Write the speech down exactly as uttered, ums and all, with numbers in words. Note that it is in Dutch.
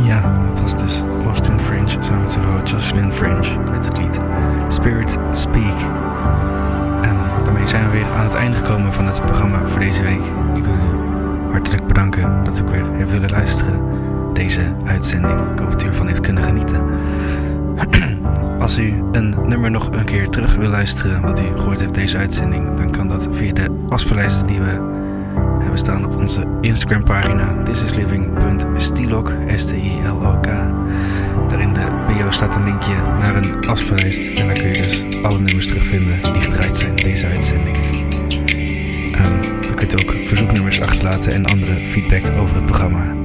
Ja, dat was dus Austin French samen met zijn vrouw Jocelyn French met het lied Spirit Speak. En daarmee zijn we weer aan het einde gekomen van het programma voor deze week. Ik wil u hartelijk bedanken dat u ook weer heeft willen luisteren deze uitzending. Ik hoop dat u ervan heeft kunnen genieten. Als u een nummer nog een keer terug wil luisteren wat u gehoord hebt deze uitzending, dan kan dat via de afspeellijst die we hebben staan op onze Instagram pagina thisisliving punt stilok, S T I L O K. Daar in de bio staat een linkje naar een afspeellijst en daar kun je dus alle nummers terugvinden die gedraaid zijn deze uitzending. Um, je kunt ook verzoeknummers achterlaten en andere feedback over het programma.